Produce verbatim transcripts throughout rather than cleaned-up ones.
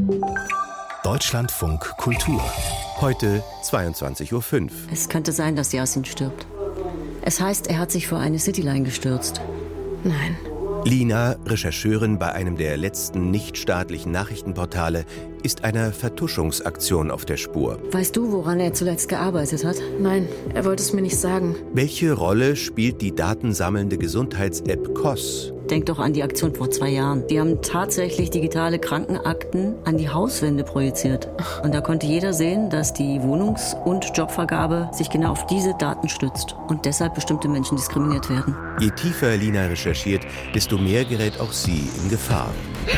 Deutschlandfunk Kultur. Heute zweiundzwanzig Uhr fünf. Es könnte sein, dass Yasin stirbt. Es heißt, er hat sich vor eine Cityline gestürzt. Nein. Lina, Rechercheurin bei einem der letzten nichtstaatlichen Nachrichtenportale, ist einer Vertuschungsaktion auf der Spur. Weißt du, woran er zuletzt gearbeitet hat? Nein, er wollte es mir nicht sagen. Welche Rolle spielt die datensammelnde Gesundheits-App C O S? Denk doch an die Aktion vor zwei Jahren. Die haben tatsächlich digitale Krankenakten an die Hauswände projiziert. Und da konnte jeder sehen, dass die Wohnungs- und Jobvergabe sich genau auf diese Daten stützt und deshalb bestimmte Menschen diskriminiert werden. Je tiefer Lina recherchiert, desto mehr gerät auch sie in Gefahr.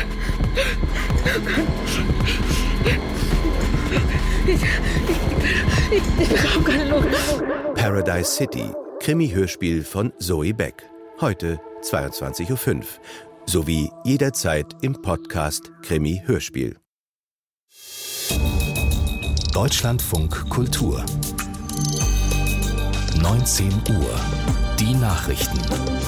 Ich, ich, ich bekomme keine Luft. Paradise City, Krimi-Hörspiel von Zoe Beck. Heute zweiundzwanzig Uhr fünf. Sowie jederzeit im Podcast Krimi-Hörspiel. Deutschlandfunk Kultur. neunzehn Uhr. Die Nachrichten.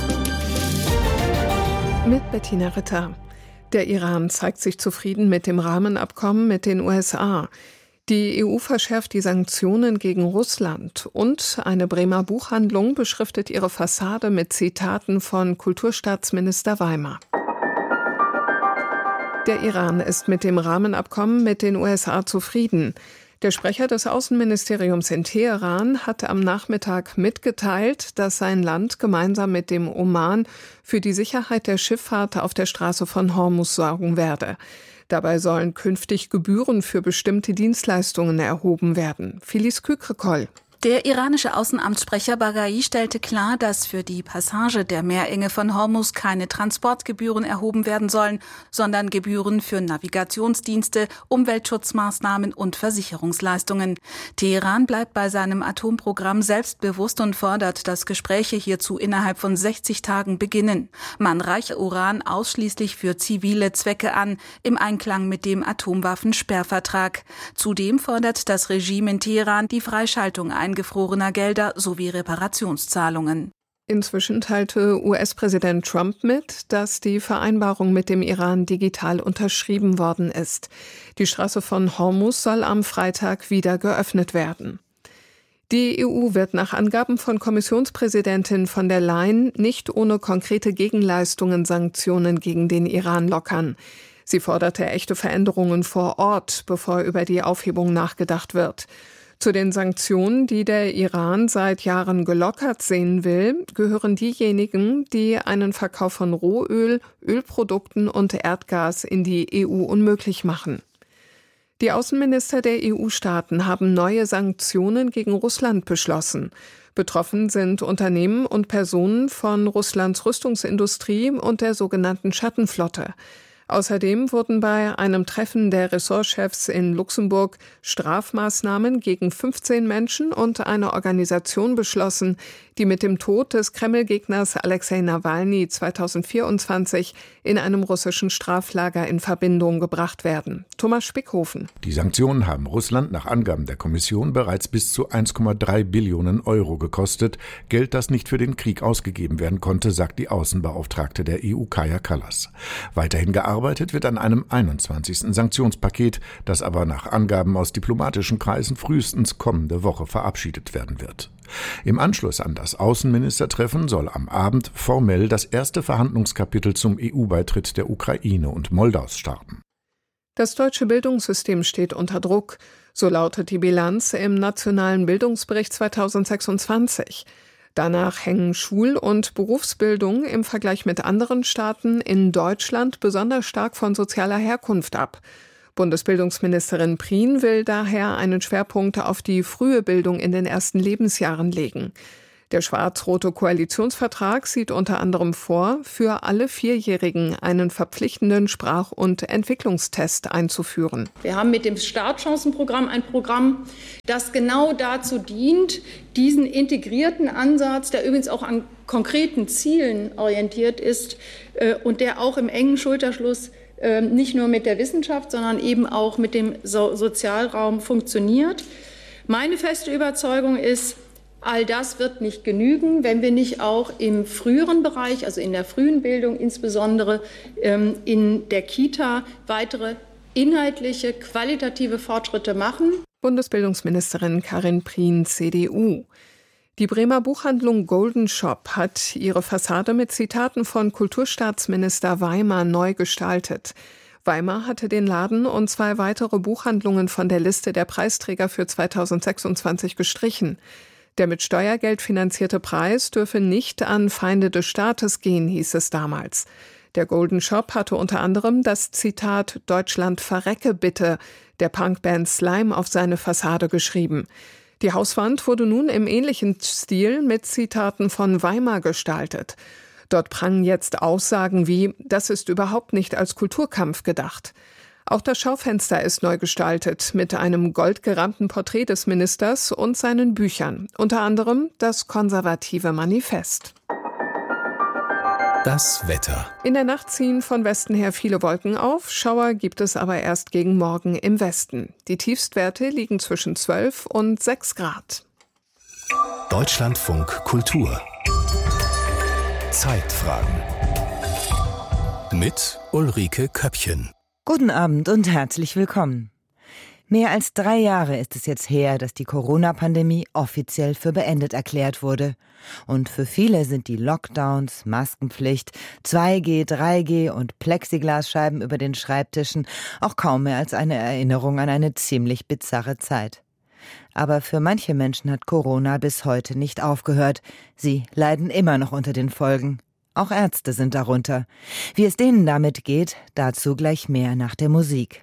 Mit Bettina Ritter. Der Iran zeigt sich zufrieden mit dem Rahmenabkommen mit den U S A. Die E U verschärft die Sanktionen gegen Russland und eine Bremer Buchhandlung beschriftet ihre Fassade mit Zitaten von Kulturstaatsminister Weimar. Der Iran ist mit dem Rahmenabkommen mit den U S A zufrieden. Der Sprecher des Außenministeriums in Teheran hatte am Nachmittag mitgeteilt, dass sein Land gemeinsam mit dem Oman für die Sicherheit der Schifffahrt auf der Straße von Hormuz sorgen werde. Dabei sollen künftig Gebühren für bestimmte Dienstleistungen erhoben werden. Filiz Kükrekol. Der iranische Außenamtssprecher Baghai stellte klar, dass für die Passage der Meerenge von Hormuz keine Transportgebühren erhoben werden sollen, sondern Gebühren für Navigationsdienste, Umweltschutzmaßnahmen und Versicherungsleistungen. Teheran bleibt bei seinem Atomprogramm selbstbewusst und fordert, dass Gespräche hierzu innerhalb von sechzig Tagen beginnen. Man reiche Uran ausschließlich für zivile Zwecke an, im Einklang mit dem Atomwaffensperrvertrag. Zudem fordert das Regime in Teheran die Freischaltung ein eingefrorener Gelder sowie Reparationszahlungen. Inzwischen teilte U S-Präsident Trump mit, dass die Vereinbarung mit dem Iran digital unterschrieben worden ist. Die Straße von Hormuz soll am Freitag wieder geöffnet werden. Die E U wird nach Angaben von Kommissionspräsidentin von der Leyen nicht ohne konkrete Gegenleistungen Sanktionen gegen den Iran lockern. Sie forderte echte Veränderungen vor Ort, bevor über die Aufhebung nachgedacht wird. Zu den Sanktionen, die der Iran seit Jahren gelockert sehen will, gehören diejenigen, die einen Verkauf von Rohöl, Ölprodukten und Erdgas in die E U unmöglich machen. Die Außenminister der E U-Staaten haben neue Sanktionen gegen Russland beschlossen. Betroffen sind Unternehmen und Personen von Russlands Rüstungsindustrie und der sogenannten Schattenflotte. Außerdem wurden bei einem Treffen der Ressortchefs in Luxemburg Strafmaßnahmen gegen fünfzehn Menschen und eine Organisation beschlossen, die mit dem Tod des Kreml-Gegners Alexei Nawalny zweitausendvierundzwanzig in einem russischen Straflager in Verbindung gebracht werden. Thomas Spickhofen. Die Sanktionen haben Russland nach Angaben der Kommission bereits bis zu eins Komma drei Billionen Euro gekostet. Geld, das nicht für den Krieg ausgegeben werden konnte, sagt die Außenbeauftragte der E U, Kaja Kallas. Weiterhin gearbeitet wird an einem einundzwanzigsten Sanktionspaket, das aber nach Angaben aus diplomatischen Kreisen frühestens kommende Woche verabschiedet werden wird. Im Anschluss an das Außenministertreffen soll am Abend formell das erste Verhandlungskapitel zum E U-Beitritt der Ukraine und Moldaus starten. Das deutsche Bildungssystem steht unter Druck. So lautet die Bilanz im Nationalen Bildungsbericht zweitausendsechsundzwanzig. Danach hängen Schul- und Berufsbildung im Vergleich mit anderen Staaten in Deutschland besonders stark von sozialer Herkunft ab. Bundesbildungsministerin Prien will daher einen Schwerpunkt auf die frühe Bildung in den ersten Lebensjahren legen. Der schwarz-rote Koalitionsvertrag sieht unter anderem vor, für alle Vierjährigen einen verpflichtenden Sprach- und Entwicklungstest einzuführen. Wir haben mit dem Startchancenprogramm ein Programm, das genau dazu dient, diesen integrierten Ansatz, der übrigens auch an konkreten Zielen orientiert ist und der auch im engen Schulterschluss nicht nur mit der Wissenschaft, sondern eben auch mit dem so- Sozialraum funktioniert. Meine feste Überzeugung ist, all das wird nicht genügen, wenn wir nicht auch im früheren Bereich, also in der frühen Bildung insbesondere ähm, in der Kita, weitere inhaltliche, qualitative Fortschritte machen. Bundesbildungsministerin Karin Prien, C D U. Die Bremer Buchhandlung Golden Shop hat ihre Fassade mit Zitaten von Kulturstaatsminister Weimar neu gestaltet. Weimar hatte den Laden und zwei weitere Buchhandlungen von der Liste der Preisträger für zweitausendsechsundzwanzig gestrichen. Der mit Steuergeld finanzierte Preis dürfe nicht an Feinde des Staates gehen, hieß es damals. Der Golden Shop hatte unter anderem das Zitat »Deutschland verrecke bitte« der Punkband Slime auf seine Fassade geschrieben. Die Hauswand wurde nun im ähnlichen Stil mit Zitaten von Weimar gestaltet. Dort prangen jetzt Aussagen wie »Das ist überhaupt nicht als Kulturkampf gedacht«. Auch das Schaufenster ist neu gestaltet mit einem goldgerahmten Porträt des Ministers und seinen Büchern, unter anderem das konservative Manifest. Das Wetter. In der Nacht ziehen von Westen her viele Wolken auf, Schauer gibt es aber erst gegen Morgen im Westen. Die Tiefstwerte liegen zwischen zwölf und sechs Grad. Deutschlandfunk Kultur. Zeitfragen. Mit Ulrike Köppchen. Guten Abend und herzlich willkommen. Mehr als drei Jahre ist es jetzt her, dass die Corona-Pandemie offiziell für beendet erklärt wurde. Und für viele sind die Lockdowns, Maskenpflicht, zwei G, drei G und Plexiglasscheiben über den Schreibtischen auch kaum mehr als eine Erinnerung an eine ziemlich bizarre Zeit. Aber für manche Menschen hat Corona bis heute nicht aufgehört. Sie leiden immer noch unter den Folgen. Auch Ärzte sind darunter. Wie es denen damit geht, dazu gleich mehr nach der Musik.